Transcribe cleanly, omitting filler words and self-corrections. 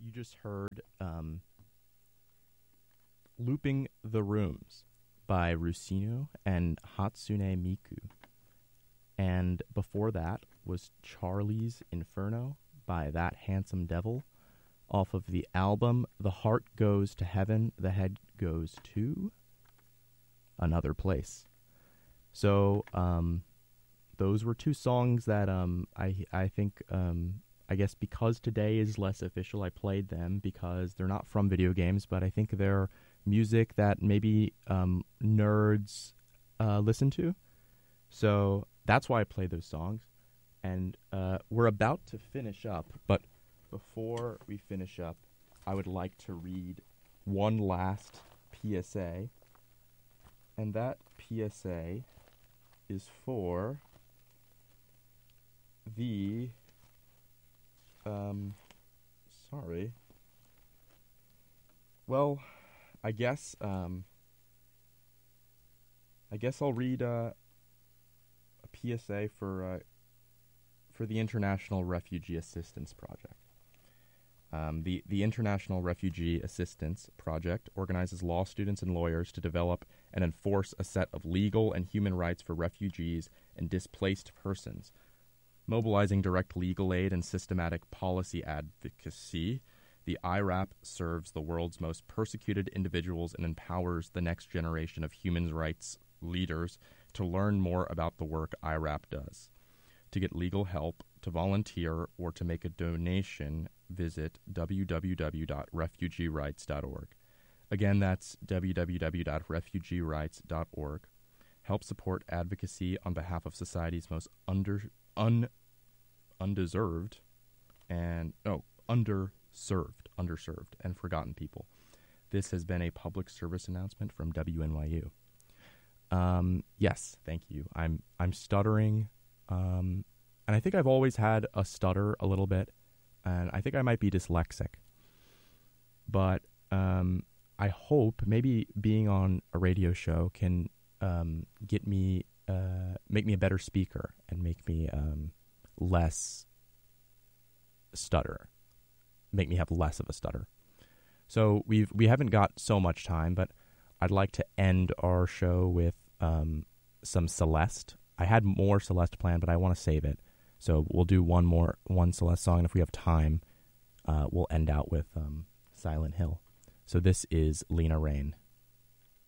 You just heard Looping the Rooms by Rusino and Hatsune Miku. And before that was Charlie's Inferno by That Handsome Devil off of the album The Heart Goes to Heaven, The Head Goes to Another Place. So those were two songs that I think I guess because today is less official, I played them because they're not from video games, but I think they're music that maybe nerds listen to. So that's why I played those songs. And we're about to finish up, but before we finish up, I would like to read one last PSA. And that PSA is for the... sorry. Well, I guess I'll read a PSA for the International Refugee Assistance Project. The International Refugee Assistance Project organizes law students and lawyers to develop and enforce a set of legal and human rights for refugees and displaced persons, mobilizing direct legal aid and systematic policy advocacy. The IRAP serves the world's most persecuted individuals and empowers the next generation of human rights leaders to learn more about the work IRAP does. To get legal help, to volunteer, or to make a donation, visit www.refugeerights.org. Again, that's www.refugeerights.org. Help support advocacy on behalf of society's most underserved and forgotten people. This has been a public service announcement from WNYU. Yes, thank you. I'm stuttering, and I think I've always had a stutter a little bit, and I think I might be dyslexic. But I hope maybe being on a radio show can make me a better speaker and make me less stutter, make me have less of a stutter. So we haven't got so much time, but I'd like to end our show with some Celeste. I had more Celeste planned, but I want to save it. So we'll do one Celeste song, and if we have time, we'll end out with Silent Hill. So this is Lena Raine.